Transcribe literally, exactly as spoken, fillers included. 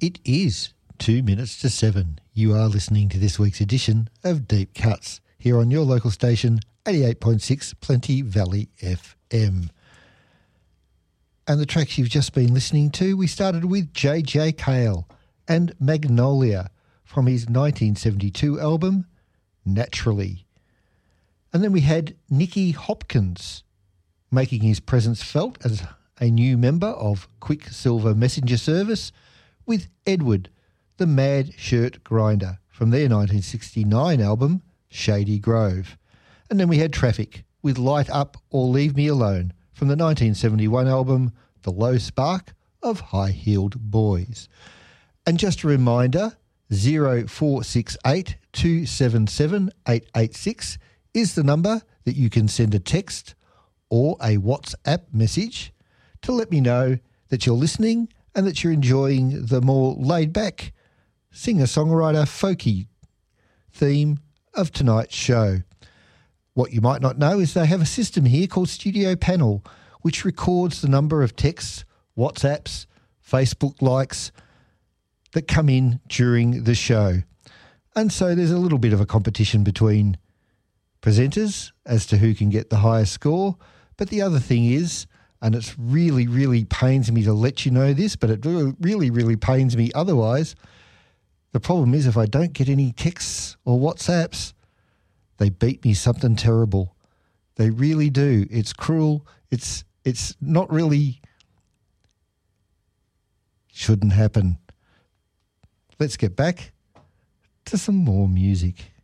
It is two minutes to seven. You are listening to this week's edition of Deep Cuts here on your local station, eighty-eight point six Plenty Valley F M. And the tracks you've just been listening to, we started with J J Cale and Magnolia from his nineteen seventy-two album, Naturally. And then we had Nicky Hopkins making his presence felt as a new member of Quicksilver Messenger Service with Edward, the Mad Shirt Grinder, from their nineteen sixty-nine album, Shady Grove. And then we had Traffic with Light Up or Leave Me Alone from the nineteen seventy-one album, The Low Spark of High Heeled Boys. And just a reminder, zero four six eight, two seven seven, eight eight six is the number that you can send a text or a WhatsApp message to let me know that you're listening and that you're enjoying the more laid-back singer-songwriter folky theme of tonight's show. What you might not know is they have a system here called Studio Panel, which records the number of texts, WhatsApps, Facebook likes that come in during the show. And so there's a little bit of a competition between presenters as to who can get the highest score. But the other thing is, and it's really, really pains me to let you know this, but it really, really pains me otherwise, the problem is if I don't get any texts or WhatsApps, they beat me something terrible. They really do. It's cruel. It's it's not really, shouldn't happen. Let's get back to some more music.